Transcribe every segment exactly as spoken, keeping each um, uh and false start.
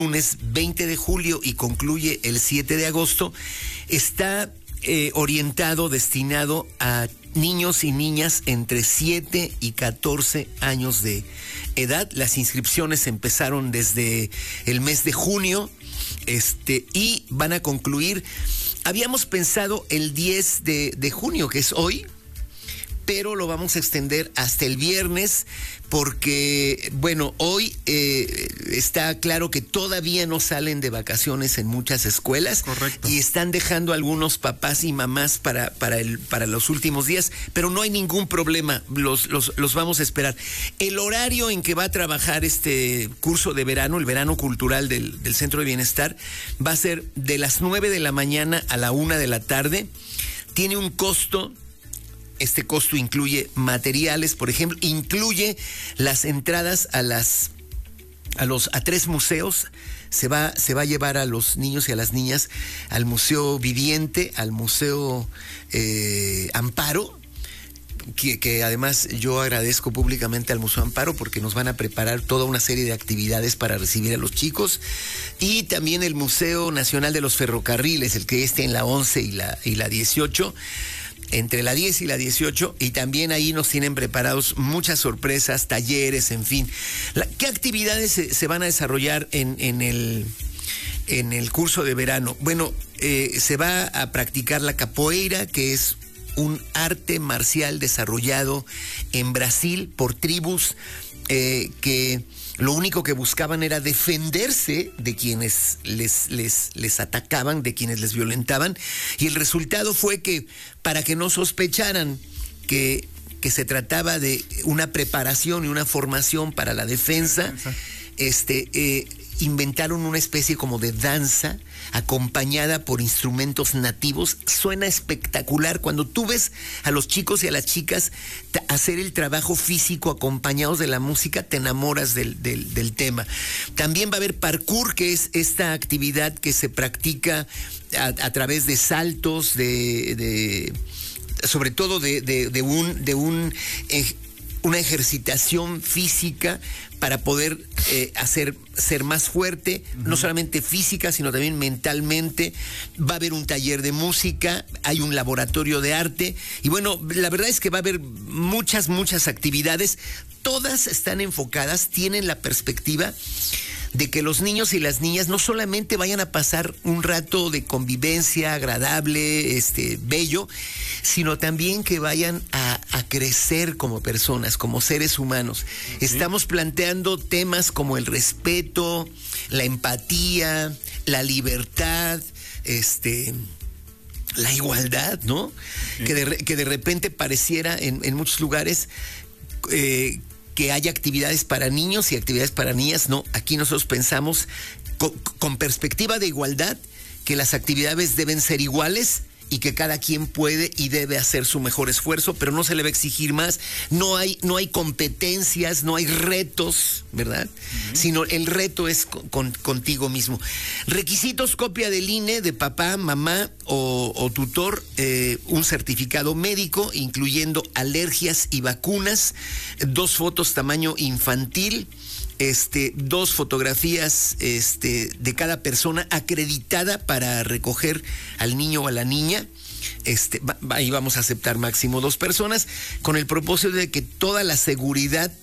lunes veinte de julio y concluye el siete de agosto, está eh, orientado, destinado a niños y niñas entre siete y catorce años de edad. Las inscripciones empezaron desde el mes de junio este, y van a concluir, habíamos pensado el diez de, de junio, que es hoy, pero lo vamos a extender hasta el viernes porque, bueno, hoy eh, está claro que todavía no salen de vacaciones en muchas escuelas. Correcto. Y están dejando a algunos papás y mamás para, para, el, para los últimos días, pero no hay ningún problema, los, los, los vamos a esperar. El horario en que va a trabajar este curso de verano, el verano cultural del, del Centro de Bienestar, va a ser de las nueve de la mañana a la una de la tarde. Tiene un costo. Este costo incluye materiales, por ejemplo, incluye las entradas a las a los a tres museos. Se va se va a llevar a los niños y a las niñas al Museo Viviente, al Museo eh, Amparo, que, que además yo agradezco públicamente al Museo Amparo porque nos van a preparar toda una serie de actividades para recibir a los chicos, y también el Museo Nacional de los Ferrocarriles, el que esté en la once y la y la dieciocho. Entre la diez y la dieciocho, y también ahí nos tienen preparados muchas sorpresas, talleres, en fin. La, ¿Qué actividades se, se van a desarrollar en, en, el, en el curso de verano? Bueno, eh, se va a practicar la capoeira, que es un arte marcial desarrollado en Brasil por tribus eh, que lo único que buscaban era defenderse de quienes les, les, les atacaban, de quienes les violentaban, y el resultado fue que, para que no sospecharan que, que se trataba de una preparación y una formación para la defensa, este, eh, inventaron una especie como de danza acompañada por instrumentos nativos. Suena espectacular. Cuando tú ves a los chicos y a las chicas hacer el trabajo físico acompañados de la música, te enamoras del, del, del tema. También va a haber parkour, que es esta actividad que se practica a, a través de saltos, de, de sobre todo de, de, de un, de un eh, una ejercitación física para poder eh, hacer ser más fuerte, uh-huh. no solamente física, sino también mentalmente. Va a haber un taller de música, hay un laboratorio de arte, y bueno, la verdad es que va a haber muchas, muchas actividades. Todas están enfocadas, tienen la perspectiva de que los niños y las niñas no solamente vayan a pasar un rato de convivencia agradable, este, bello, sino también que vayan a, a crecer como personas, como seres humanos. ¿Sí? Estamos planteando temas como el respeto, la empatía, la libertad, este... la igualdad, ¿no? Sí. Que, de, que de repente pareciera en, en muchos lugares eh, que haya actividades para niños y actividades para niñas. No, aquí nosotros pensamos con, con perspectiva de igualdad, que las actividades deben ser iguales y que cada quien puede y debe hacer su mejor esfuerzo, pero no se le va a exigir más. No hay, no hay competencias, no hay retos, ¿verdad? Uh-huh. Sino el reto es con, con, contigo mismo. Requisitos: copia del I N E de papá, mamá o, o tutor, eh, un certificado médico, incluyendo alergias y vacunas, dos fotos tamaño infantil, Este, dos fotografías este, de cada persona acreditada para recoger al niño o a la niña. Este, ahí vamos a aceptar máximo dos personas, con el propósito de que toda la seguridad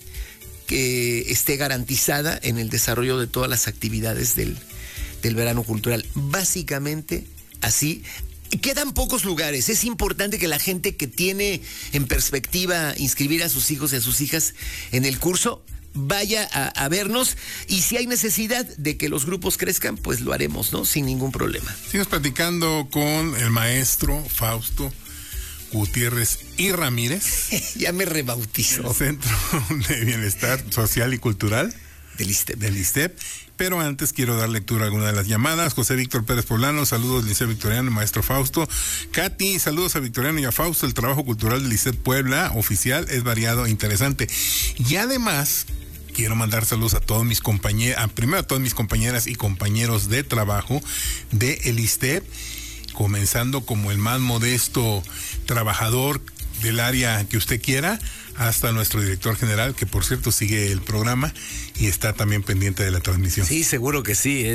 que esté garantizada en el desarrollo de todas las actividades del, del verano cultural. Básicamente así. Quedan pocos lugares. Es importante que la gente que tiene en perspectiva inscribir a sus hijos y a sus hijas en el curso vaya a, a vernos, y si hay necesidad de que los grupos crezcan, pues lo haremos, ¿no? Sin ningún problema. Sigues platicando con el maestro Fausto Gutiérrez y Ramírez. Ya me rebautizó. Centro de Bienestar Social y Cultural del ISSSTEP. Del ISSSTEP. Pero antes quiero dar lectura a alguna de las llamadas. José Víctor Pérez Poblano, saludos del Liceo Victoriano, maestro Fausto. Katy, saludos a Victoriano y a Fausto. El trabajo cultural del ISSSTEP Puebla, oficial, es variado e interesante. Y además, quiero mandar saludos a todos mis compañeros, primero a todas mis compañeras y compañeros de trabajo de el ISSSTEP, comenzando como el más modesto trabajador del área que usted quiera, hasta nuestro director general, que por cierto sigue el programa y está también pendiente de la transmisión. Sí, seguro que sí. ¿eh?